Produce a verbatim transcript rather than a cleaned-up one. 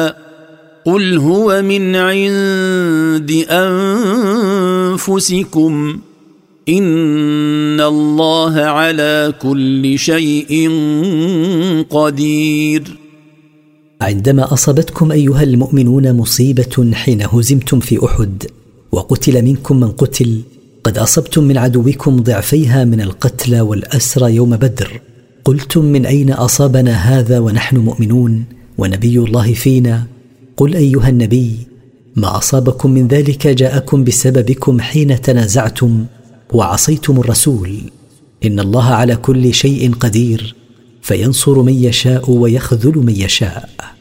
قل هو من عند أنفسكم إن الله على كل شيء قدير. عندما أصابتكم أيها المؤمنون مصيبة حين هزمتم في أحد وقتل منكم من قتل، قد أصبتم من عدوكم ضعفيها من القتلى والأسرى يوم بدر، قلتم من أين أصابنا هذا ونحن مؤمنون ونبي الله فينا؟ قل أيها النبي ما أصابكم من ذلك جاءكم بسببكم حين تنازعتم وعصيتم الرسول، إن الله على كل شيء قدير، فينصر من يشاء ويخذل من يشاء.